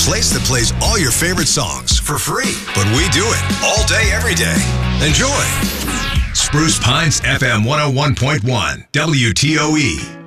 place that plays all your favorite songs for free. But we do it all day, every day. Enjoy. Spruce Pines FM 101.1 WTOE.